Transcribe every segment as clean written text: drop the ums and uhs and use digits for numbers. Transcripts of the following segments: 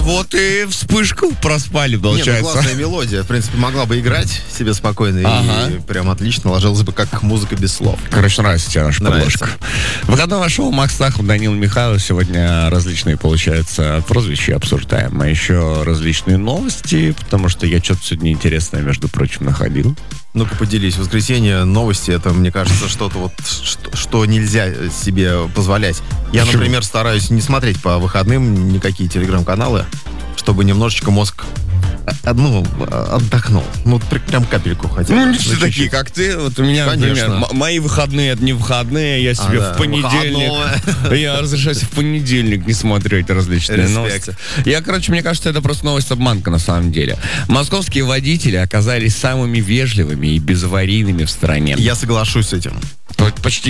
вот и вспышку проспали, получается. Нет, классная мелодия. В принципе, могла бы играть себе спокойно. И прям отлично ложилась бы как музыка без слов. Короче, нравится тебе наша подложка. Выходное шоу Макс Сахов, Данил Михайлов. Сегодня различные, получается, прозвища обсуждаем. А еще различные новости, потому что я что-то сегодня интересное, между прочим, находил. Ну-ка, поделись. Воскресенье, новости, это, мне кажется, что-то вот, что нельзя себе позволять. Я, например, стараюсь не смотреть по выходным никакие телеграм-каналы, чтобы немножечко мозг отдохнул. Ну, прям капельку хотя бы. Ну, не все такие, как ты. Вот у меня, конечно, например, мои выходные, это не выходные, я себе в понедельник... Я разрешаю себе в понедельник не смотреть различные новости. Мне кажется, это просто новость-обманка на самом деле. Московские водители оказались самыми вежливыми и безаварийными в стране. Я соглашусь с этим. Почти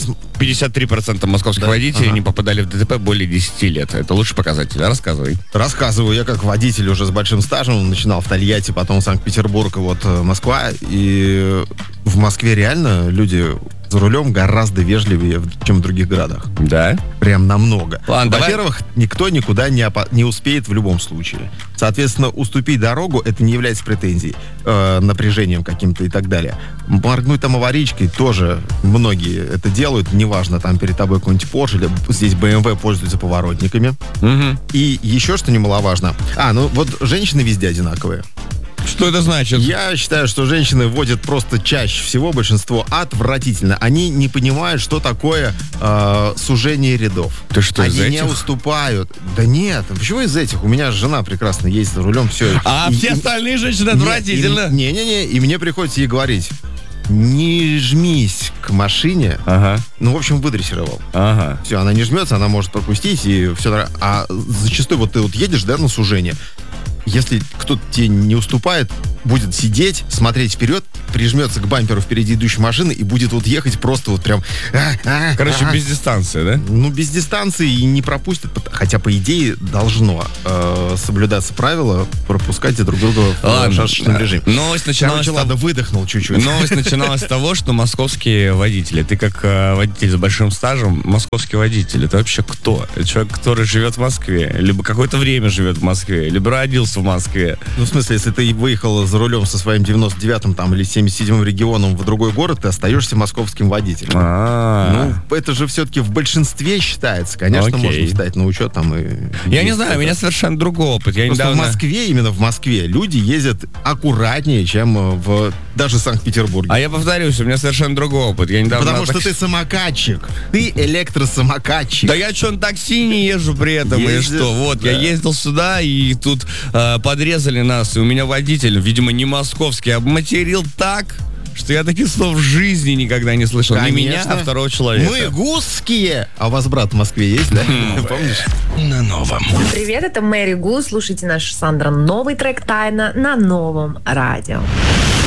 53% московских водителей не попадали в ДТП более 10 лет. Это лучший показатель. Рассказывай. Рассказываю. Я как водитель уже с большим стажем начинал в Тольятти, потом Санкт-Петербург, вот Москва. И в Москве реально люди за рулем гораздо вежливее, чем в других городах. Да? Прям намного. Ладно, во-первых, никто никуда не успеет в любом случае. Соответственно, уступить дорогу, это не является претензией, напряжением каким-то и так далее. Моргнуть там аварийкой тоже многие это делают. Неважно, там перед тобой какой-нибудь Porsche или здесь BMW пользуются поворотниками. Угу. И еще что немаловажно. Вот женщины везде одинаковые. Что это значит? Я считаю, что женщины водят просто чаще всего, большинство отвратительно. Они не понимают, что такое сужение рядов. Ты что, из-за Они этих? не уступают. Да нет, почему из этих? У меня жена прекрасно ездит за рулем, все. Все остальные женщины отвратительно? Не-не-не, и мне приходится ей говорить: не жмись к машине. Ага. Ну, в общем, выдрессировал. Ага. Все, она не жмется, она может пропустить, и все. А зачастую вот ты вот едешь, да, на сужение. Если кто-то тебе не уступает, будет сидеть, смотреть вперед, прижмется к бамперу впереди идущей машины и будет вот ехать просто вот прям... Короче, без дистанции, да? Ну, без дистанции и не пропустит. Хотя, по идее, должно соблюдаться правило пропускать друг друга в шашечном режиме. Новость начиналась... Ладно, выдохнул чуть-чуть. Новость начиналась с того, что московские водители, ты как водитель с большим стажем, московский водитель, это вообще кто? Это человек, который живет в Москве, либо какое-то время живет в Москве, либо родился в Москве. Ну, в смысле, если ты выехал за рулем со своим 99-м там или 77-м регионом в другой город, ты остаешься московским водителем. Ну, это же все-таки в большинстве считается. Конечно, можно ставить на учет там и... Я не знаю, у меня совершенно другой опыт. Просто в Москве, именно в Москве, люди ездят аккуратнее, чем в даже Санкт-Петербурге. А я повторюсь, у меня совершенно другой опод. Потому что ты самокатчик. Ты электросамокатчик. Да я что, на такси не езжу при этом, или что? Вот, да. Я ездил сюда, и тут подрезали нас, и у меня водитель, видимо, не московский, обматерил так, что я таких слов в жизни никогда не слышал. Конечно. Не меня, а второго человека. Мы гусские! А у вас брат в Москве есть, да? Помнишь? На новом. Привет, это Мэри Гу. Слушайте наш Сандра новый трек «Тайна» на новом радио.